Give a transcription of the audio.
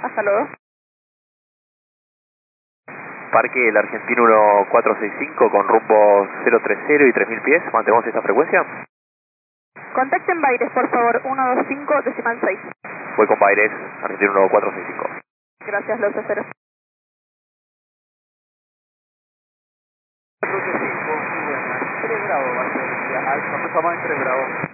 Hasta luego. Parque El Argentino 1465 con rumbo 030 y 3000 pies. ¿Mantenemos esta frecuencia? Contacten Baires, por favor, 125 decimal 6. Voy con Baires, Argentino 1465. Gracias, los aceros. Ruta 5, muy buena. 3 grados va a ser, Alfa, más 3 grados.